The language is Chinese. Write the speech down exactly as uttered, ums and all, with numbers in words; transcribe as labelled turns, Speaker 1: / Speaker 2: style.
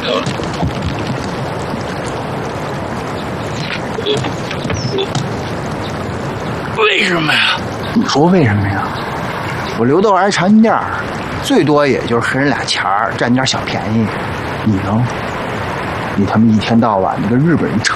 Speaker 1: 为什么呀？
Speaker 2: 你说为什么呀？我刘豆爱尝你点儿，最多也就是黑人俩钱儿，占点小便宜。你呢？你他妈一天到晚的跟日本人成